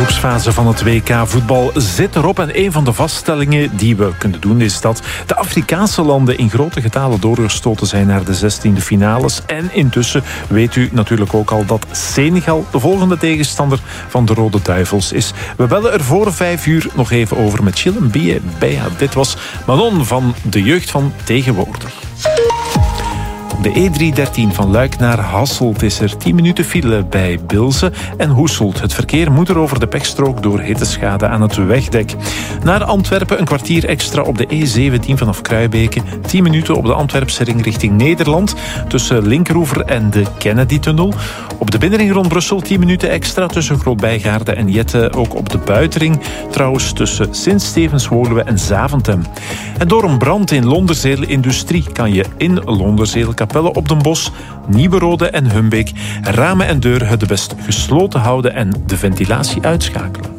groepsfase van het WK-voetbal zit erop. En een van de vaststellingen die we kunnen doen is dat de Afrikaanse landen in grote getalen doorgestoten zijn naar de 16e finales. En intussen weet u natuurlijk ook al dat Senegal de volgende tegenstander van de Rode Duivels is. We bellen er voor 5 uur nog even over met Chillen Beya. Dit was Manon van de jeugd van tegenwoordig. De E313 van Luik naar Hasselt is er 10 minuten file bij Bilze en Hoeselt. Het verkeer moet er over de pechstrook door hitteschade aan het wegdek. Naar Antwerpen een kwartier extra op de E17 vanaf Kruibeke. 10 minuten op de Antwerpse ring richting Nederland tussen Linkeroever en de Kennedy-tunnel. Op de binnenring rond Brussel 10 minuten extra tussen Groot-Bijgaarde en Jette. Ook op de buitenring trouwens tussen Sint-Stevens-Woluwe en Zaventem. En door een brand in Londerzeel Industrie kan je in Londerzeel, Capelle op den Bosch, Nieuwe Rode en Humbeek ramen en deuren het best gesloten houden en de ventilatie uitschakelen.